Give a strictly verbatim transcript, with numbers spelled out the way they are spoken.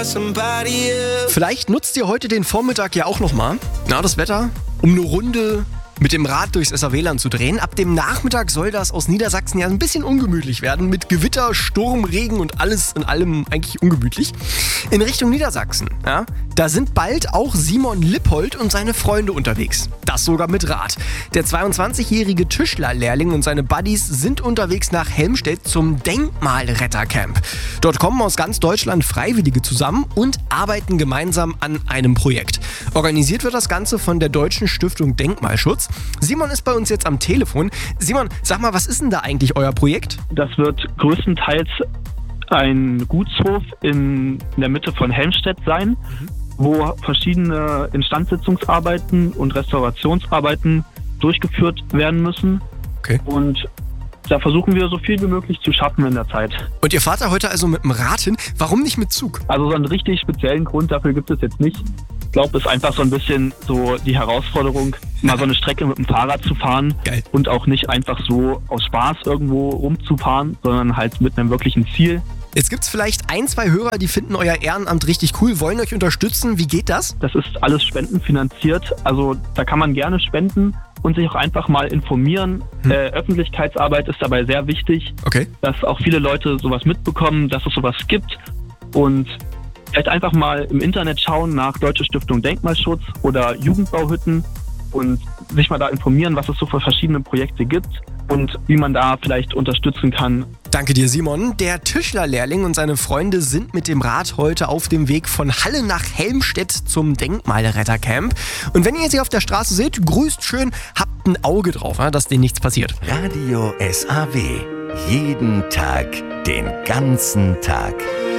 Vielleicht nutzt ihr heute den Vormittag ja auch nochmal, na, das Wetter, um eine Runde mit dem Rad durchs S A W-Land zu drehen. Ab dem Nachmittag soll das aus Niedersachsen ja ein bisschen ungemütlich werden, mit Gewitter, Sturm, Regen und alles in allem eigentlich ungemütlich. In Richtung Niedersachsen, ja, da sind bald auch Simon Lippold und seine Freunde unterwegs. Das sogar mit Rad. Der zweiundzwanzigjährige Tischlerlehrling und seine Buddies sind unterwegs nach Helmstedt zum Denkmalrettercamp. Dort kommen aus ganz Deutschland Freiwillige zusammen und arbeiten gemeinsam an einem Projekt. Organisiert wird das Ganze von der Deutschen Stiftung Denkmalschutz. Simon ist bei uns jetzt am Telefon. Simon, sag mal, was ist denn da eigentlich euer Projekt? Das wird größtenteils ein Gutshof in der Mitte von Helmstedt sein, mhm. wo verschiedene Instandsetzungsarbeiten und Restaurationsarbeiten durchgeführt werden müssen. Okay. Und da versuchen wir so viel wie möglich zu schaffen in der Zeit. Und ihr fahrt da heute also mit dem Rad hin? Warum nicht mit Zug? Also so einen richtig speziellen Grund dafür gibt es jetzt nicht. Ich glaube, es ist einfach so ein bisschen so die Herausforderung, mal so eine Strecke mit dem Fahrrad zu fahren. Geil. Und auch nicht einfach so aus Spaß irgendwo rumzufahren, sondern halt mit einem wirklichen Ziel. Jetzt gibt es vielleicht ein, zwei Hörer, die finden euer Ehrenamt richtig cool, wollen euch unterstützen. Wie geht das? Das ist alles spendenfinanziert. Also da kann man gerne spenden und sich auch einfach mal informieren. Hm. Äh, Öffentlichkeitsarbeit ist dabei sehr wichtig, okay. dass auch viele Leute sowas mitbekommen, dass es sowas gibt. Und vielleicht einfach mal im Internet schauen nach Deutsche Stiftung Denkmalschutz oder Jugendbauhütten und sich mal da informieren, was es so für verschiedene Projekte gibt und wie man da vielleicht unterstützen kann. Danke dir, Simon. Der Tischlerlehrling und seine Freunde sind mit dem Rad heute auf dem Weg von Halle nach Helmstedt zum Denkmalrettercamp. Und wenn ihr sie auf der Straße seht, grüßt schön, habt ein Auge drauf, dass denen nichts passiert. Radio S A W. Jeden Tag, den ganzen Tag.